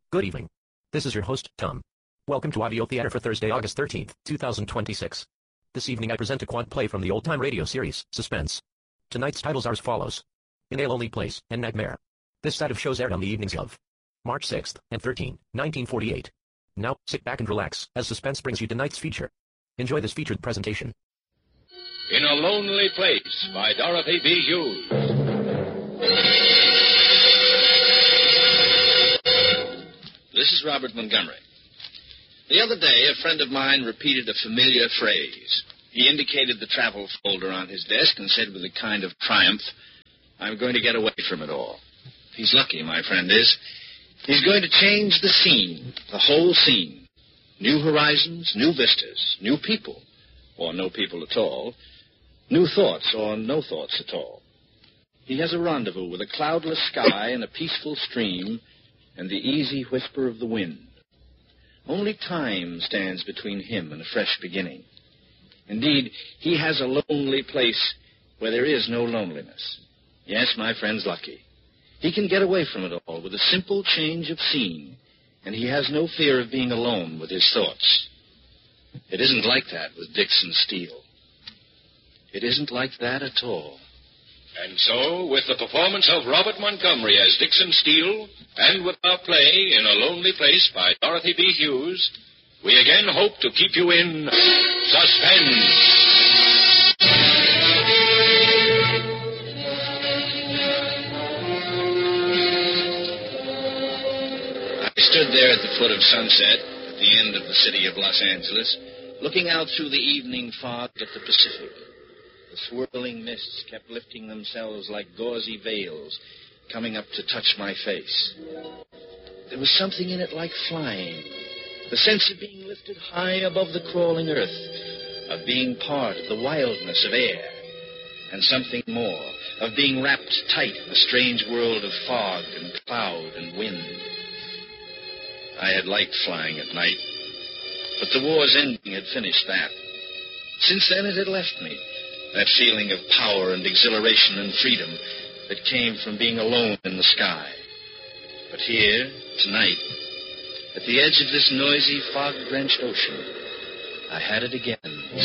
Good evening. This is your host, Tom. Welcome to Audio Theater for Thursday, August 13th, 2026. This evening I present a quad play from the old-time radio series, Suspense. Tonight's titles are as follows. In a Lonely Place and Nightmare. This set of shows aired on the evenings of March 6th and 13th, 1948. Now, sit back and relax, as Suspense brings you tonight's feature. Enjoy this featured presentation. In a Lonely Place by Dorothy B. Hughes. This is Robert Montgomery. The other day, a friend of mine repeated a familiar phrase. He indicated the travel folder on his desk and said with a kind of triumph, "I'm going to get away from it all." He's lucky, my friend is. He's going to change the scene, the whole scene. New horizons, new vistas, new people, or no people at all. New thoughts, or no thoughts at all. He has a rendezvous with a cloudless sky and a peaceful stream and the easy whisper of the wind. Only time stands between him and a fresh beginning. Indeed, he has a lonely place where there is no loneliness. Yes, my friend's lucky. He can get away from it all with a simple change of scene, and he has no fear of being alone with his thoughts. It isn't like that with Dixon Steele. It isn't like that at all. And so, with the performance of Robert Montgomery as Dixon Steele, and with our play In a Lonely Place by Dorothy B. Hughes, we again hope to keep you in suspense. I stood there at the foot of Sunset, at the end of the city of Los Angeles, looking out through the evening fog at the Pacific. The swirling mists kept lifting themselves like gauzy veils, coming up to touch my face. There was something in it like flying, the sense of being lifted high above the crawling earth, of being part of the wildness of air, and something more, of being wrapped tight in a strange world of fog and cloud and wind. I had liked flying at night, but the war's ending had finished that. Since then it had left me, that feeling of power and exhilaration and freedom that came from being alone in the sky. But here, tonight, at the edge of this noisy, fog-drenched ocean, I had it again.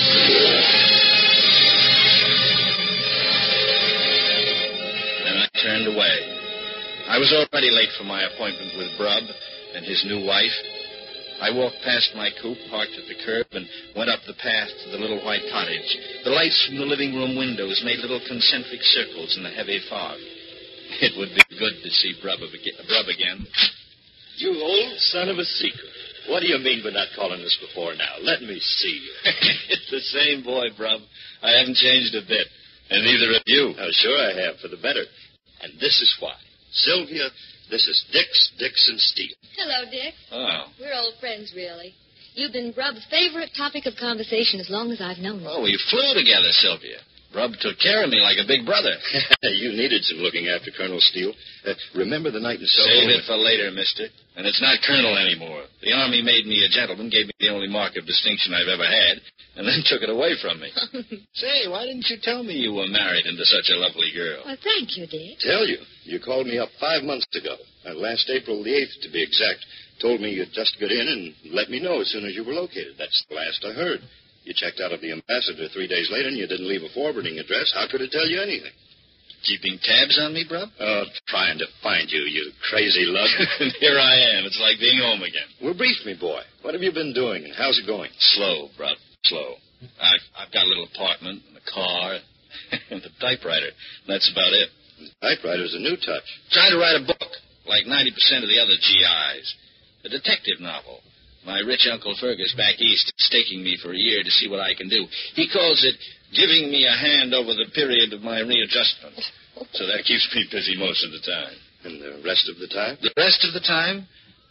Then I turned away. I was already late for my appointment with Brubb and his new wife. I walked past my coupe, parked at the curb, and went up the path to the little white cottage. The lights from the living room windows made little concentric circles in the heavy fog. It would be good to see Brubb again. You old son of a secret. What do you mean by not calling us before now? Let me see you. It's the same boy, Brubb. I haven't changed a bit. And neither have you. Oh, sure I have, for the better. And this is why. Sylvia, this is Dixon Steele. Hello, Dick. Oh. We're old friends, really. You've been Brubb's favorite topic of conversation as long as I've known him. Oh, we flew together, Sylvia. Brubb took care of me like a big brother. You needed some looking after, Colonel Steele. Remember the night in Soho? Save it for later, mister. And it's not Colonel anymore. The Army made me a gentleman, gave me the only mark of distinction I've ever had, and then took it away from me. Say, why didn't you tell me you were married into such a lovely girl? Well, thank you, Dick. Tell you. You called me up 5 months ago. Last April the 8th, to be exact. Told me you'd just get in and let me know as soon as you were located. That's the last I heard. You checked out of the Ambassador 3 days later, and you didn't leave a forwarding address. How could it tell you anything? Keeping tabs on me, Brubb? Trying to find you, you crazy lug. And here I am. It's like being home again. Well, brief me, boy. What have you been doing, and how's it going? Slow, Brubb, slow. I've got a little apartment and a car and a typewriter. That's about it. The typewriter's a new touch. Trying to write a book, like 90% of the other GIs. A detective novel. My rich Uncle Fergus back east is staking me for a year to see what I can do. He calls it giving me a hand over the period of my readjustment. So that keeps me busy most of the time. And the rest of the time? The rest of the time,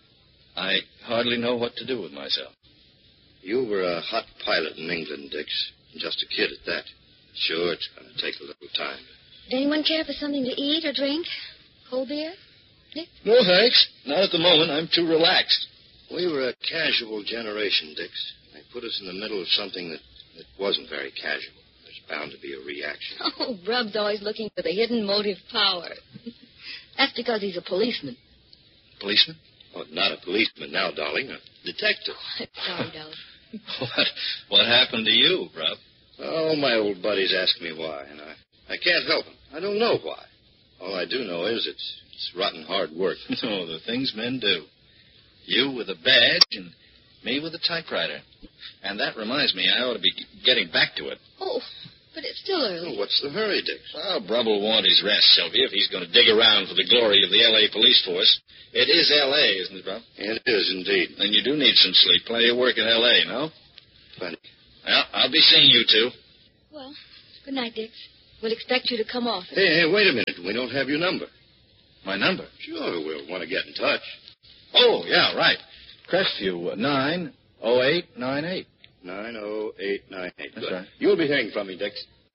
I hardly know what to do with myself. You were a hot pilot in England, Dix. Just a kid at that. Sure, it's going to take a little time. Would anyone care for something to eat or drink? Cold beer? Dick? No, thanks. Not at the moment. I'm too relaxed. We were a casual generation, Dix. They put us in the middle of something that wasn't very casual. There's bound to be a reaction. Oh, Brubb's always looking for the hidden motive power. That's because he's a policeman. Policeman? Oh, not a policeman now, darling. A detective. Sorry, darling. What happened to you, Brub? Oh, my old buddies ask me why, and I can't help them. I don't know why. All I do know is it's rotten hard work. Oh, the things men do. You with a badge and me with a typewriter. And that reminds me, I ought to be getting back to it. Oh, but it's still early. Oh, what's the hurry, Dick? Well, Brub will want his rest, Sylvia, if he's going to dig around for the glory of the L.A. police force. It is L.A., isn't it, Brub? It is, indeed. Then you do need some sleep. Plenty of work in L.A., no? Plenty. Well, I'll be seeing you two. Well, good night, Dix. We'll expect you to come off. Hey, wait a minute. We don't have your number. My number? Sure, we'll want to get in touch. Oh, yeah, right. Crestview, 90898. 90898. That's right. You'll be hearing from me, Dix.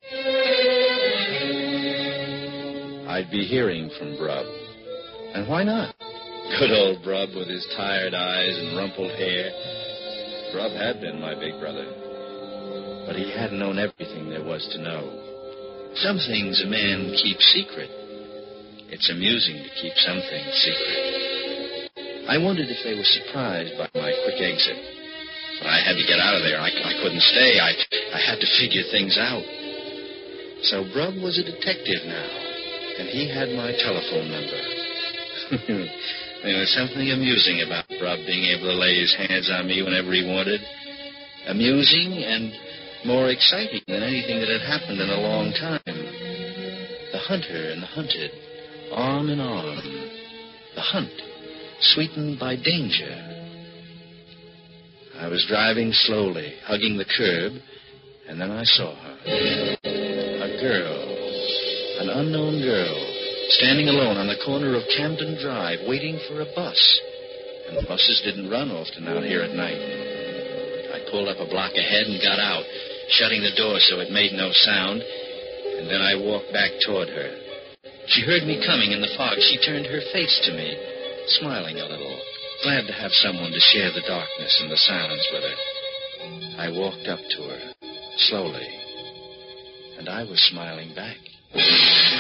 I'd be hearing from Brub. And why not? Good old Brub with his tired eyes and rumpled hair. Brub had been my big brother. But he hadn't known everything there was to know. Some things a man keeps secret. It's amusing to keep some things secret. I wondered if they were surprised by my quick exit. But I had to get out of there. I couldn't stay. I had to figure things out. So Brub was a detective now, and he had my telephone number. There was something amusing about Brub being able to lay his hands on me whenever he wanted. Amusing and more exciting than anything that had happened in a long time. The hunter and the hunted, arm in arm. The hunt, sweetened by danger. I was driving slowly, hugging the curb, and then I saw her. A girl, an unknown girl, standing alone on the corner of Camden Drive, waiting for a bus. And the buses didn't run often out here at night. I pulled up a block ahead and got out, shutting the door so it made no sound, and then I walked back toward her. She heard me coming in the fog. She turned her face to me, smiling a little, glad to have someone to share the darkness and the silence with her. I walked up to her, slowly, and I was smiling back.